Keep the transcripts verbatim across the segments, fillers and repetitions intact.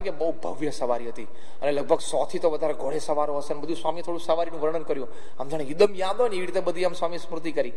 કે બહુ ભવ્ય સવારી હતી અને લગભગ સો થી તો વધારે ઘોડે સવારો હશે ને બધું. સ્વામી થોડું સવારીનું વર્ણન કર્યું, આમ જાણે એકદમ યાદ હોય ને એવી રીતે બધી આમ સ્વામી સ્મૃતિ કરી.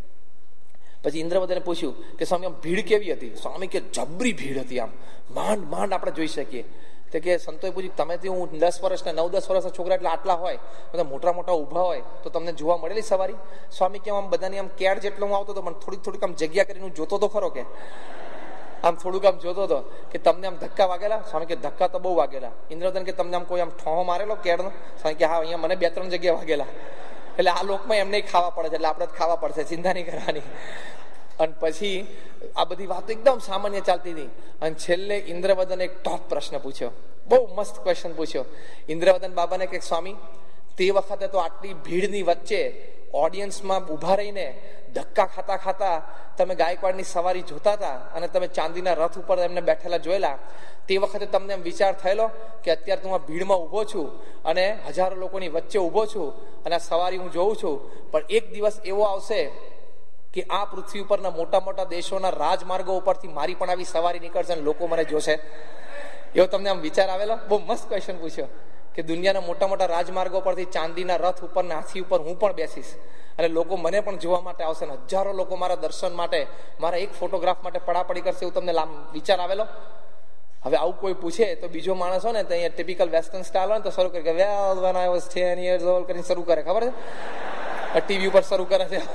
પછી ઇન્દ્રવદને પૂછ્યું કે સ્વામી આમ ભીડ કેવી હતી? સ્વામી કે જબરી ભીડ હતી, આમ માંડ માંડ આપણે જોઈ શકીએ. તો કે સંતોએ પૂછ્યું, તમે થી હું દસ વર્ષના નવ દસ વર્ષના છોકરા એટલે આટલા હોય, બધા મોટા મોટા ઊભા હોય તો તમને જોવા મળેલી સવારી? સ્વામી કે આમ બધાની આમ કેડ જેટલો હું આવતો હતો પણ થોડીક થોડીક આમ જગ્યા કરીને હું જોતો તો ખરો, કે આમ થોડુંક આમ જોતો હતો કે તમને આમ ધક્કા વાગેલા? સ્વામી કે ધક્કા તો બહુ વાગેલા. ઇન્દ્રવદન કે તમને આમ કોઈ આમ ઠોહો મારેલો કેડનો? સ્વામી કે હા, અહીંયા મને બે ત્રણ જગ્યાએ વાગેલા. એટલે આ લોકમાં એમને ખાવા પડે છે એટલે આપણે ખાવા પડશે, ચિંતા નહીં કરવાની. અને પછી આ બધી વાતો એકદમ સામાન્ય ચાલતી હતી અને છેલ્લે ઇન્દ્રવદન એક ટોપ પ્રશ્ન પૂછ્યો, બહુ મસ્ત ક્વેશ્ચન પૂછ્યો. ઇન્દ્રવદન બાબાને કે સ્વામી, તે વખતે તો આટલી ભીડની વચ્ચે ઓડિયન્સમાં ઉભા રહીને ધક્કા ખાતા ખાતા તમે ગાયકવાડની સવારી જોતા હતા અને તમે ચાંદીના રથ ઉપર એમને બેઠેલા જોયેલા, તે વખતે તમને એમ વિચાર થયેલો કે અત્યારે હું આ ભીડમાં ઊભો છું અને હજારો લોકોની વચ્ચે ઊભો છું અને આ સવારી હું જોઉં છું, પણ એક દિવસ એવો આવશે કે આ પૃથ્વી ઉપરના મોટા મોટા દેશોના રાજમાર્ગો ઉપરથી મારી પણ આવી સવારી નીકળશે અને લોકો મને જોશે? એવો તમને આમ વિચાર આવેલો? બહુ મસ્ત ક્વેશ્ચન પૂછ્યો કે દુનિયાના મોટા મોટા રાજમાર્ગો પરથી ચાંદીના રથ ઉપર હાથી ઉપર હું પણ બેસીશ અને લોકો મને પણ જોવા માટે આવશે ને હજારો લોકો મારા દર્શન માટે, મારા એક ફોટોગ્રાફ માટે પડાપડી કરશે, એવું તમને વિચાર આવેલો? હવે આવું કોઈ પૂછે તો બીજો માણસ હોય ને તો અહીંયા ટિપિકલ વેસ્ટર્ન સ્ટાઇલ હોય ને તો શરૂ કરે કે વેલ when I was ten years old કરીને શરૂ કરે, ખબર છે? ટીવી ઉપર શરૂ કરે છે.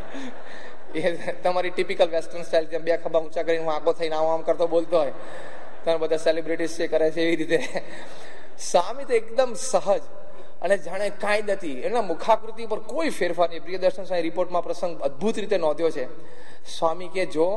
એ તમારી ટિપિકલ વેસ્ટર્ન સ્ટાઇલ, ત્યાં બે ખભા ઊંચા કરીને હું આગો થઈને આમ આમ કરતો બોલતો હોય. તમે બધા સેલિબ્રિટીઝ છે કરે છે એવી રીતે. સ્વામી તો એકદમ સહજ અને જાણે કાંઈ નથી, એના મુખાકૃતિ પર કોઈ ફેરફાર નહીં. પ્રિયદર્શન સ્વામી રિપોર્ટમાં પ્રસંગ અદભુત રીતે નોંધ્યો છે. સ્વામી કે જો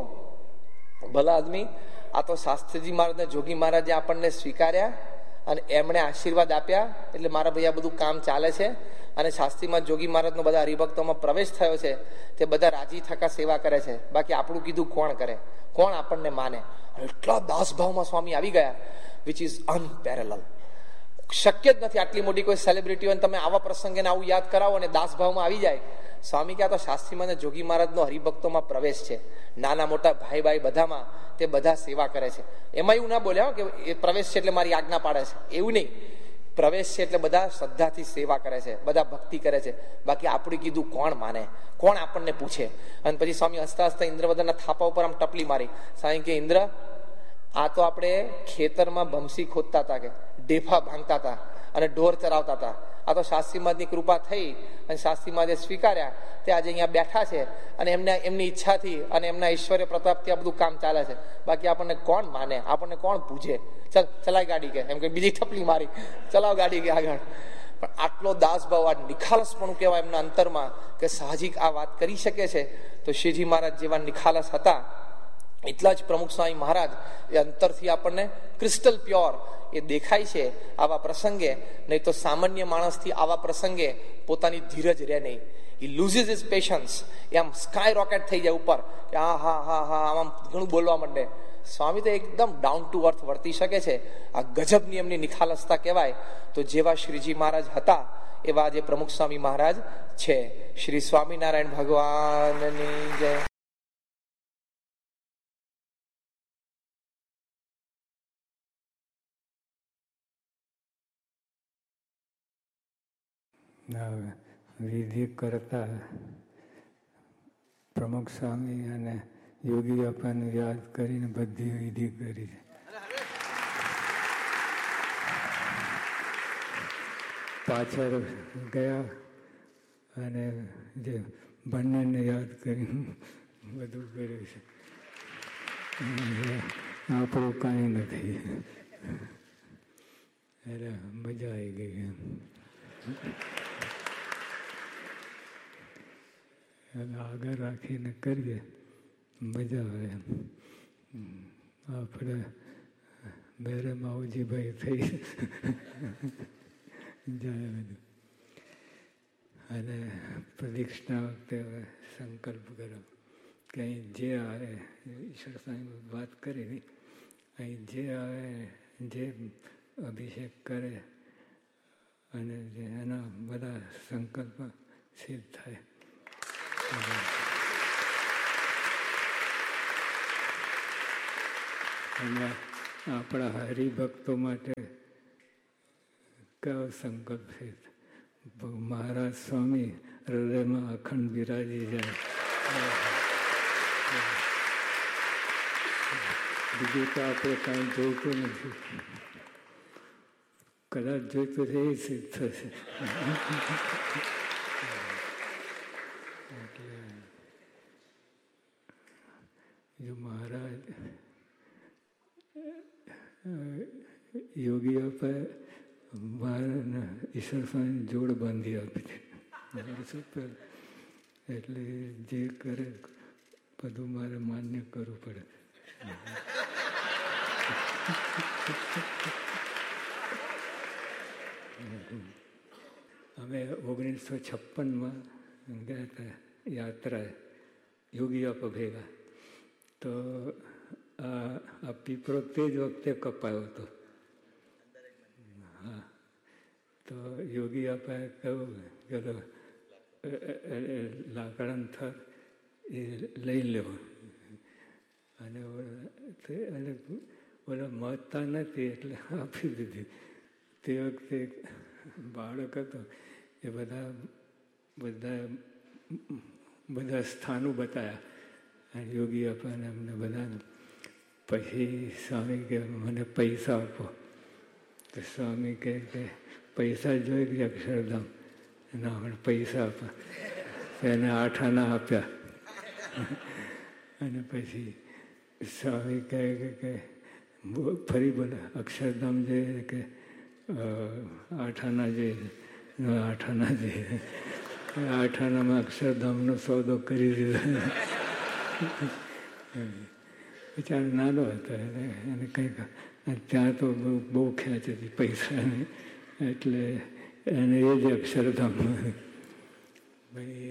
ભલા આદમી, આ તો શાસ્ત્રીજી મહારાજને જોગી મહારાજે આપણને સ્વીકાર્યા અને એમણે આશીર્વાદ આપ્યા એટલે મારા ભાઈ આ બધું કામ ચાલે છે અને શાસ્ત્રીમાં જોગી મહારાજનો બધા હરિભક્તોમાં પ્રવેશ થયો છે, તે બધા રાજી થકા સેવા કરે છે. બાકી આપણું કીધું કોણ કરે? કોણ આપણને માને? એટલા દાસભાવમાં સ્વામી આવી ગયા, વિચ ઇઝ અનપેરેલલ. શક્ય જ નથી આટલી મોટી કોઈ સેલિબ્રિટી હોય તમે આવા પ્રસંગે આવું યાદ કરાવો અને દાસભાવમાં આવી જાય. સ્વામી કે આ તો શાસ્ત્રીમાં અને જોગી મહારાજનો હરિભક્તોમાં પ્રવેશ છે, નાના મોટા ભાઈ ભાઈ બધામાં તે બધા સેવા કરે છે. એમાં એવું ના બોલ્યા કે એ પ્રવેશ છે એટલે મારી આજ્ઞા પાડે છે, એવું નહીં. પ્રવેશ છે એટલે બધા શ્રદ્ધાથી સેવા કરે છે, બધા ભક્તિ કરે છે. બાકી આપણું કીધું કોણ માને? કોણ આપણને પૂછે? અને પછી સ્વામી હસતા હસતા ઇન્દ્રવદનના થાપા ઉપર આમ ટપલી મારી. સ્વામી કે ઇન્દ્ર, આ તો આપણે ખેતરમાં ભમસી ખોદતા હતા, કે ડેફા ભાંગતા હતા અને ઢોર ચરાવતા હતા. આ તો શાસ્ત્રીમાદની કૃપા થઈ અને શાસ્ત્રીમાદે સ્વીકાર્યા, તે આજે અહીંયા બેઠા છે અને એમને એમની ઈચ્છાથી અને એમના ઐશ્વર્ય પ્રતાપથી આ બધું કામ ચાલે છે. બાકી આપણને કોણ માને? આપણને કોણ પૂછે? ચાલ ચલાય ગાડી, કે એમ કે બીજી ટપલી મારી, ચલાવ ગાડી કે આગળ. પણ આટલો દાસભાવ, આ નિખાલસપણું કહેવાય એમના અંતરમાં, કે સાહજિક આ વાત કરી શકે છે. તો શ્રીજી મહારાજ જેવા નિખાલસ હતા, એટલા જ પ્રમુખ સ્વામી મહારાજ એ અંતરથી આપણને ક્રિસ્ટલ પ્યોર એ દેખાય છે આવા પ્રસંગે. નહીં તો સામાન્ય માણસથી આવા પ્રસંગે પોતાની ધીરજ રહે નહીં. he loses his patience. એ આમ સ્કાય રોકેટ થઈ જાય ઉપર, કે હા હા હા હા આમ ઘણું બોલવા માંડે. સ્વામી તો એકદમ ડાઉન ટુ અર્થ વર્તી શકે છે. આ ગજબની એમની નિખાલસતા કહેવાય. તો જેવા શ્રીજી મહારાજ હતા એવા જે પ્રમુખ સ્વામી મહારાજ છે. શ્રી સ્વામિનારાયણ ભગવાનની જય. વિધિ કરતા પ્રમુખ સ્વામી અને યોગી બાપાને યાદ કરીને બધી વિધિ કરી છે. પાછળ ગયા અને જે બંનેને યાદ કરીને બધું કર્યું છે. આપણું કાંઈ નથી. એટલે મજા આવી ગઈ. આગળ રાખીને કરીએ મજા આવે. આપણે બેરે માવજીભાઈ થઈ જાય બધું. અને પ્રદક્ષિણા વખતે સંકલ્પ કરો કે અહીં જે આવે, ઈશ્વર સ્વામી વાત કરી, અહીં જે આવે, જે અભિષેક કરે અને એના બધા સંકલ્પ સિદ્ધ થાય. અને આપણા હરિભક્તો માટે કયો સંકલ્પ છે? મહારાજ સ્વામી હૃદયમાં અખંડ બિરાજી જાય. બીજું તો આપણે કાંઈ જોઈતું નથી. કદાચ જોઈતું છે એ સિદ્ધ થશે. એટલે જો મહારાજ યોગીઓ પર મારા ઈશ્વર સ્વામી જોડ બાંધી આપી છે. એટલે જે કરે બધું મારે માન્ય કરવું પડે. અમે ઓગણીસો છપ્પનમાં ગયા હતા યાત્રા યોગી આપા ભેગા. તો આ પીપળો તે જ વખતે કપાયો હતો. હા, તો યોગી આપાએ કહ્યું કે લાકડાનું થર એ લઈ લેવો. અને ઓલા મહત્તા નથી એટલે આપી દીધી. તે વખતે બાળક હતો એ બધા બધા બધા સ્થાનો બતાવ્યા અને યોગી આપાને અમને બધાને. પછી સ્વામી કે મને પૈસા આપો. તો સ્વામી કહે કે પૈસા જોઈ ગયા અક્ષરધામ? ના, મને પૈસા આપા. એને આઠ આના આપ્યા. અને પછી સ્વામી કહે કે ફરી બોલે અક્ષરધામ જઈએ કે આઠ આના જઈએ. આઠ આના જઈએ. આઠ આનામાં અક્ષરધામનો સોદો કરી દીધો. બિચારો નાનો હતો એને કંઈક ત્યાં તો બહુ બહુ ખેંચ હતી પૈસાની. એટલે એને એ જ અક્ષરધામ. ભાઈ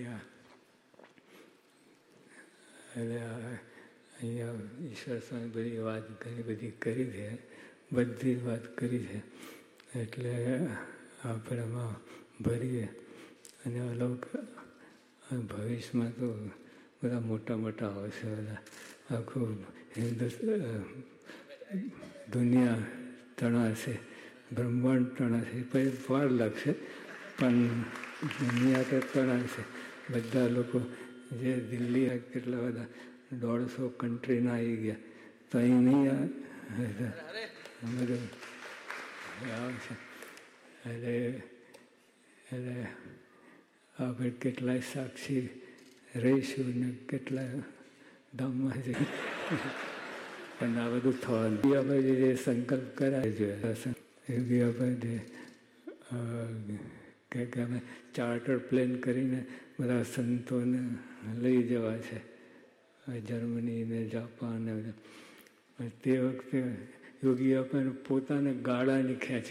એટલે અહીંયા ઈશ્વર સ્વામી બધી વાત ઘણી બધી કરી છે. બધી વાત કરી છે. એટલે આપણે એમાં ભરીએ અને અલૌક ભવિષ્યમાં તો બધા મોટા મોટા આવશે. બધા આખું હિન્દુસ્તાન દુનિયા તણાશે, બ્રહ્માંડ તણાશે. પછી વાર લાગશે પણ દુનિયા તો તણાશે. બધા લોકો જે દિલ્હી કેટલા બધા દોઢસો કન્ટ્રીના આવી ગયા તો અહીં નહીં બધું આવશે. એટલે એટલે આપણે કેટલાય સાક્ષી રહીશું ને કેટલાય ધામમાં જઈ. પણ આ બધું થવાનું આપણે જે સંકલ્પ કરાય જોઈએ. આપણે કે અમે ચાર્ટર પ્લેન કરીને બધા સંતોને લઈ જવા છે જર્મની ને જાપાન ને બધા. તે વખતે યોગી આપણને પોતાને ગાળાની ખેંચ.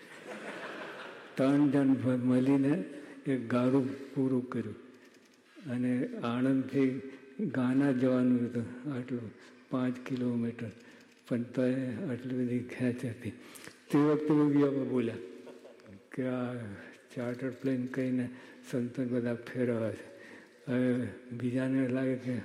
ત્રણ જણ મળીને એક ગાડું પૂરું કર્યું અને આણંદથી ગાના જવાનું હતું આટલું પાંચ કિલોમીટર. પણ તો આટલી બધી ખેંચ હતી. તે વખતે યોગી આપણે બોલ્યા કે આ ચાર્ટર પ્લેન કહીને સંતો બધા ફેરવા છે. હવે બીજાને લાગે કે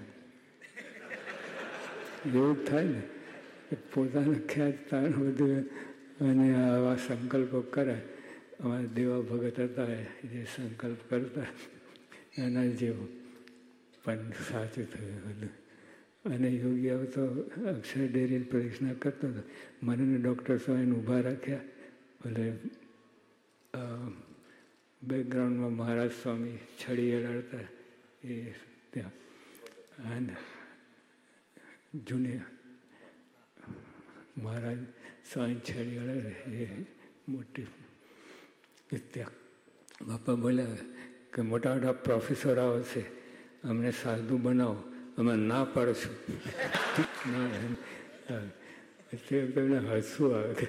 એવું જ થાય ને પોતાને ખેંચતા બધું અને આવા સંકલ્પો કરાય. અમારા દેવા ભગત હતા જે સંકલ્પ કરતા એના જેવું પણ સાચું થયું બધું. અને યોગી આવતો અક્ષર ડેરીની પરીક્ષા કરતો હતો. મને ડૉક્ટર સ્વામીને ઊભા રાખ્યા. ભલે બેકગ્રાઉન્ડમાં મહારાજ સ્વામી છડી અડાડતા એ ત્યાં. અને જૂની મહારાજ સ્વામી છડી અડાડે એ મોટી ત્યાં. બાપા બોલ્યા કે મોટા મોટા પ્રોફેસર આવશે, અમને સાધુ બનાવો, અમે ના પાડશું. તમને હસવું આવે.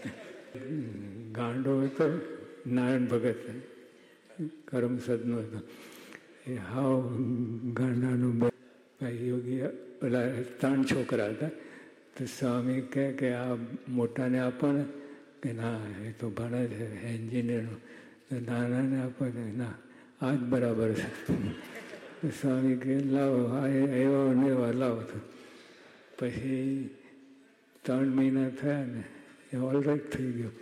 ગાંડો હતો નારાયણ ભગત કરમસદનો હતો. એ હાવ ગાંડાનું યોગી પેલા ત્રણ છોકરા હતા. તો સ્વામી કહે કે આ મોટાને આપો ને કે ના એ તો ભણે છે એન્જિનિયરનું. નાનાને આપો ને ના આ જ બરાબર છે. સ્વામી કે લાવો આ એવા ને એવા લાવો. તો પછી ત્રણ મહિના થયા ને એ ઓલરાઈટ થઈ ગયો.